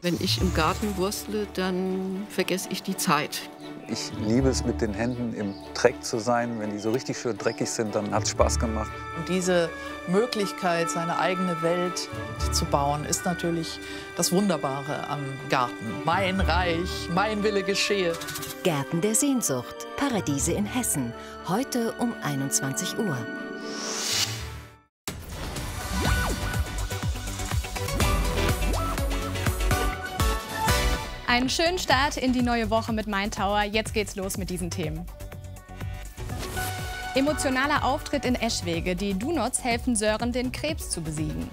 Wenn ich im Garten wurstle, dann vergesse ich die Zeit. Ich liebe es, mit den Händen im Dreck zu sein. Wenn die so richtig schön dreckig sind, dann hat es Spaß gemacht. Und diese Möglichkeit, seine eigene Welt zu bauen, ist natürlich das Wunderbare am Garten. Mein Reich, mein Wille geschehe. Gärten der Sehnsucht, Paradiese in Hessen, heute um 21 Uhr. Einen schönen Start in die neue Woche mit Maintower. Jetzt geht's los mit diesen Themen. Emotionaler Auftritt in Eschwege. Die Donuts helfen Sören, den Krebs zu besiegen.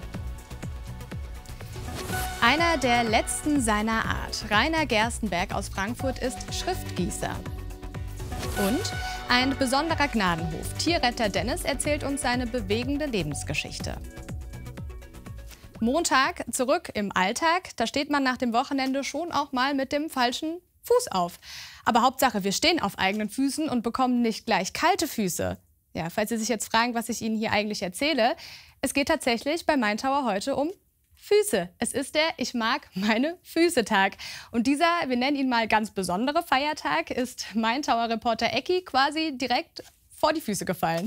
Einer der letzten seiner Art. Rainer Gerstenberg aus Frankfurt ist Schriftgießer. Und ein besonderer Gnadenhof. Tierretter Dennis erzählt uns seine bewegende Lebensgeschichte. Montag, zurück im Alltag. Da steht man nach dem Wochenende schon auch mal mit dem falschen Fuß auf. Aber Hauptsache, wir stehen auf eigenen Füßen und bekommen nicht gleich kalte Füße. Ja, falls Sie sich jetzt fragen, was ich Ihnen hier eigentlich erzähle, es geht tatsächlich bei Maintower heute um Füße. Es ist der Ich mag meine Füße-Tag. Und dieser, wir nennen ihn mal ganz besondere Feiertag, ist Maintower-Reporter Ecki quasi direkt vor die Füße gefallen.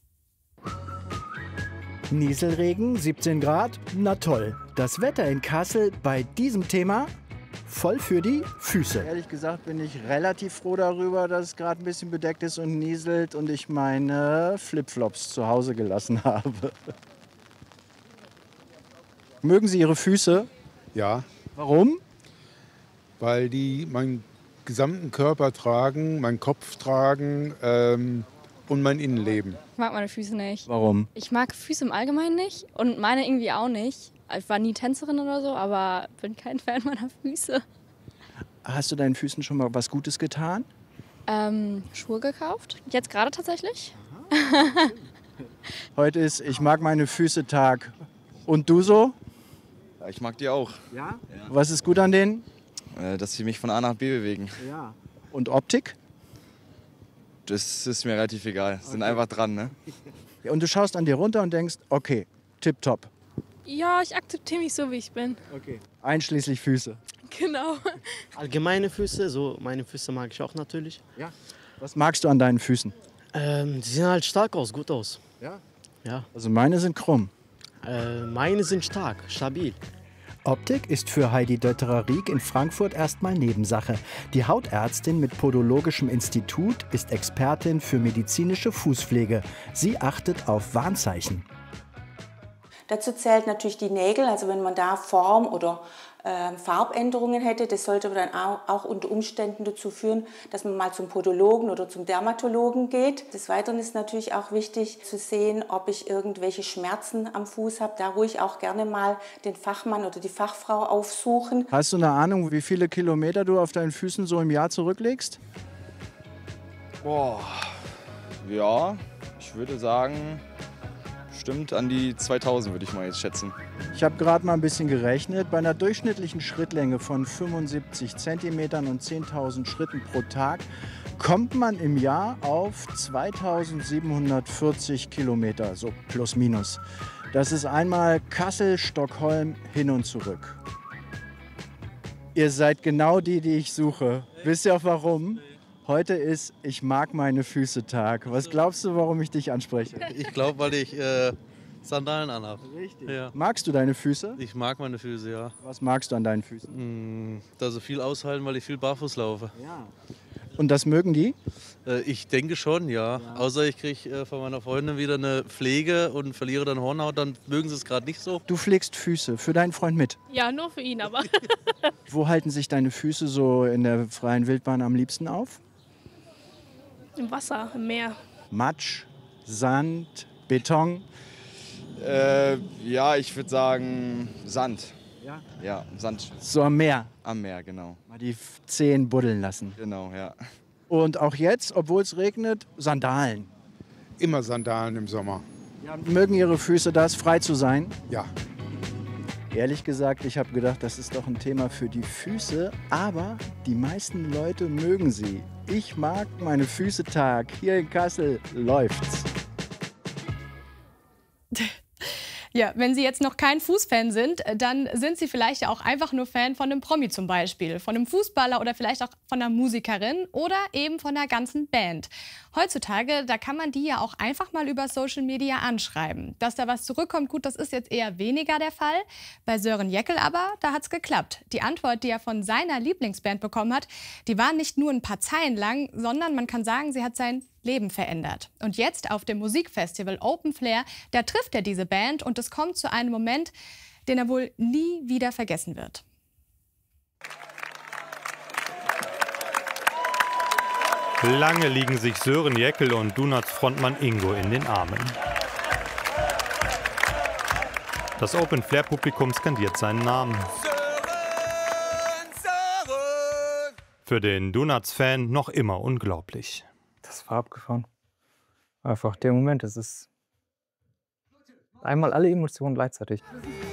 Nieselregen, 17 Grad, na toll. Das Wetter in Kassel bei diesem Thema voll für die Füße. Ehrlich gesagt bin ich relativ froh darüber, dass es gerade ein bisschen bedeckt ist und nieselt und ich meine Flipflops zu Hause gelassen habe. Mögen Sie Ihre Füße? Ja. Warum? Weil die meinen gesamten Körper tragen, meinen Kopf tragen und mein Innenleben. Ich mag meine Füße nicht. Warum? Ich mag Füße im Allgemeinen nicht und meine irgendwie auch nicht. Ich war nie Tänzerin oder so, aber bin kein Fan meiner Füße. Hast du deinen Füßen schon mal was Gutes getan? Schuhe gekauft. Jetzt gerade tatsächlich. Heute ist Ich mag meine Füße Tag. Und du so? Ja, ich mag die auch. Ja? Was ist gut an denen? Dass sie mich von A nach B bewegen. Ja. Und Optik? Das ist mir relativ egal. Sind einfach dran, ne? Ja, und du schaust an dir runter und denkst, okay, tipptopp. Ja, ich akzeptiere mich so, wie ich bin. Okay. Einschließlich Füße. Genau. Allgemeine Füße, so meine Füße mag ich auch natürlich. Ja. Was magst du an deinen Füßen? Die sehen halt stark aus, gut aus. Ja? Ja. Also meine sind krumm. Meine sind stark, stabil. Optik ist für Heidi Dötterer-Rieck in Frankfurt erstmal Nebensache. Die Hautärztin mit Podologischem Institut ist Expertin für medizinische Fußpflege. Sie achtet auf Warnzeichen. Dazu zählt natürlich die Nägel, also wenn man da Form- oder Farbänderungen hätte, das sollte dann auch unter Umständen dazu führen, dass man mal zum Podologen oder zum Dermatologen geht. Des Weiteren ist natürlich auch wichtig zu sehen, ob ich irgendwelche Schmerzen am Fuß habe. Da ruhig auch gerne mal den Fachmann oder die Fachfrau aufsuchen. Hast du eine Ahnung, wie viele Kilometer du auf deinen Füßen so im Jahr zurücklegst? Boah, ja, ich würde sagen, bestimmt an die 2000 würde ich mal jetzt schätzen. Ich habe gerade mal ein bisschen gerechnet. Bei einer durchschnittlichen Schrittlänge von 75 Zentimetern und 10.000 Schritten pro Tag kommt man im Jahr auf 2740 Kilometer, so plus minus. Das ist einmal Kassel, Stockholm hin und zurück. Ihr seid genau die ich suche. Wisst ihr auch warum? Heute ist Ich mag meine Füße Tag. Was glaubst du, warum ich dich anspreche? Ich glaube, weil ich Sandalen anhabe. Richtig. Ja. Magst du deine Füße? Ich mag meine Füße, ja. Was magst du an deinen Füßen? Dass sie viel aushalten, weil ich viel barfuß laufe. Ja. Und das mögen die? Ich denke schon, ja. Außer ich kriege von meiner Freundin wieder eine Pflege und verliere dann Hornhaut, dann mögen sie es gerade nicht so. Du pflegst Füße für deinen Freund mit? Ja, nur für ihn aber. Wo halten sich deine Füße so in der freien Wildbahn am liebsten auf? Im Wasser, im Meer. Matsch, Sand, Beton? Ja, ich würde sagen Sand. Ja? Ja, Sand. So am Meer? Am Meer, genau. Mal die Zehen buddeln lassen. Genau, ja. Und auch jetzt, obwohl es regnet, Sandalen? Immer Sandalen im Sommer. Ja, mögen Ihre Füße das, frei zu sein? Ja. Ehrlich gesagt, ich habe gedacht, das ist doch ein Thema für die Füße, aber die meisten Leute mögen sie. Ich mag meine Füße Tag. Hier in Kassel läuft's. Ja, wenn Sie jetzt noch kein Fußfan sind, dann sind Sie vielleicht ja auch einfach nur Fan von einem Promi zum Beispiel, von einem Fußballer oder vielleicht auch von einer Musikerin oder eben von einer ganzen Band. Heutzutage, da kann man die ja auch einfach mal über Social Media anschreiben. Dass da was zurückkommt, gut, das ist jetzt eher weniger der Fall. Bei Sören Jekyll aber, da hat's geklappt. Die Antwort, die er von seiner Lieblingsband bekommen hat, die war nicht nur ein paar Zeilen lang, sondern man kann sagen, sie hat sein Leben verändert. Und jetzt auf dem Musikfestival Open Flair, da trifft er diese Band und es kommt zu einem Moment, den er wohl nie wieder vergessen wird. Lange liegen sich Sören Jekyll und Donuts Frontmann Ingo in den Armen. Das Open Flair Publikum skandiert seinen Namen. Für den Donuts-Fan noch immer unglaublich. Das war abgefahren. Einfach der Moment, es ist einmal alle Emotionen gleichzeitig.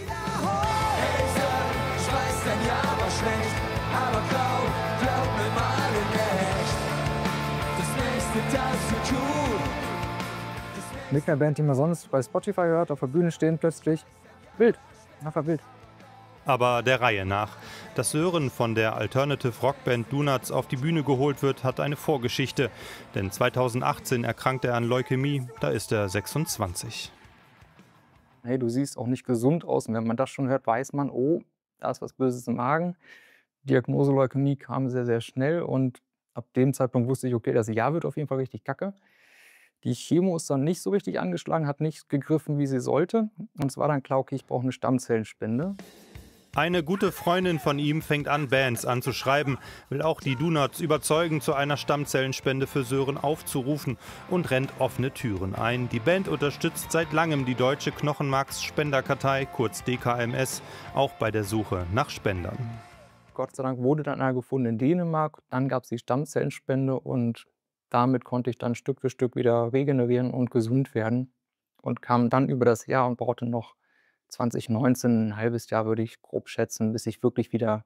Mit einer Band, die man sonst bei Spotify hört, auf der Bühne stehen plötzlich. Wild, einfach wild. Aber der Reihe nach. Dass Sören von der Alternative Rockband Donuts auf die Bühne geholt wird, hat eine Vorgeschichte. Denn 2018 erkrankte er an Leukämie, da ist er 26. Hey, du siehst auch nicht gesund aus. Und wenn man das schon hört, weiß man, oh, da ist was Böses im Magen. Die Diagnose Leukämie kam sehr, sehr schnell. Und ab dem Zeitpunkt wusste ich, okay, das Jahr wird auf jeden Fall richtig kacke. Die Chemo ist dann nicht so richtig angeschlagen, hat nicht gegriffen, wie sie sollte. Und es war dann klar, okay, ich brauche eine Stammzellenspende. Eine gute Freundin von ihm fängt an, Bands anzuschreiben, will auch die Donuts überzeugen, zu einer Stammzellenspende für Sören aufzurufen und rennt offene Türen ein. Die Band unterstützt seit langem die Deutsche Knochenmarksspenderkartei, kurz DKMS, auch bei der Suche nach Spendern. Gott sei Dank wurde dann einer gefunden in Dänemark. Dann gab es die Stammzellenspende und damit konnte ich dann Stück für Stück wieder regenerieren und gesund werden. Und kam dann über das Jahr und brauchte noch 2019, ein halbes Jahr würde ich grob schätzen, bis ich wirklich wieder,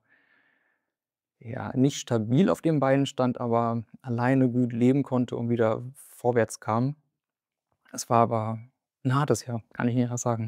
ja, nicht stabil auf den Beinen stand, aber alleine gut leben konnte und wieder vorwärts kam. Es war aber ein hartes Jahr, kann ich nicht anders sagen.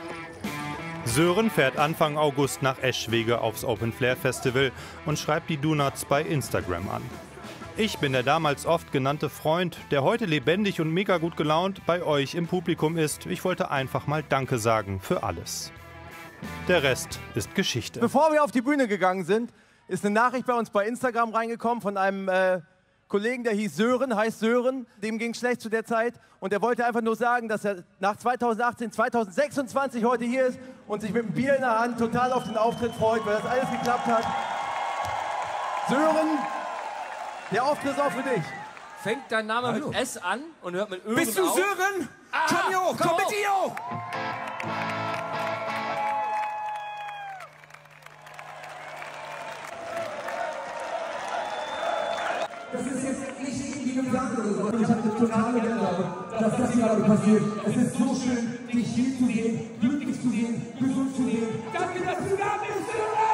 Sören fährt Anfang August nach Eschwege aufs Open Flair Festival und schreibt die Donuts bei Instagram an. Ich bin der damals oft genannte Freund, der heute lebendig und mega gut gelaunt bei euch im Publikum ist. Ich wollte einfach mal Danke sagen für alles. Der Rest ist Geschichte. Bevor wir auf die Bühne gegangen sind, ist eine Nachricht bei uns bei Instagram reingekommen von einem Kollegen, der heißt Sören. Dem ging schlecht zu der Zeit. Und er wollte einfach nur sagen, dass er nach 2018, 2026 heute hier ist und sich mit einem Bier in der Hand total auf den Auftritt freut, weil das alles geklappt hat. Sören, der Auftritt ist auch für dich. Fängt dein Name mit S an und hört mit Ören auf? Bist du Sören? Komm hier hoch, komm mit hier hoch! Das ist jetzt nicht irgendwie geplant oder so. Ich habe eine totale Gänsehaut, dass das hier gerade passiert. Es ist so schön, dich hier zu sehen, glücklich zu sehen, gesund zu sehen. Danke, dass du da bist,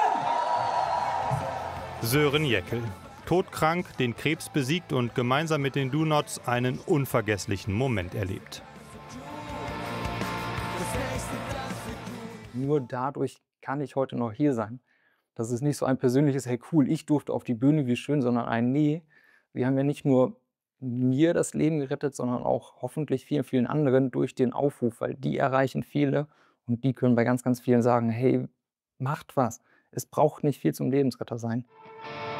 Sören! Sören Jekyll. Todkrank, den Krebs besiegt und gemeinsam mit den Donuts einen unvergesslichen Moment erlebt. Nur dadurch kann ich heute noch hier sein. Das ist nicht so ein persönliches, hey cool, ich durfte auf die Bühne, wie schön, sondern ein nee. Wir haben ja nicht nur mir das Leben gerettet, sondern auch hoffentlich vielen, vielen anderen durch den Aufruf, weil die erreichen viele und die können bei ganz, ganz vielen sagen, hey, macht was. Es braucht nicht viel zum Lebensretter sein.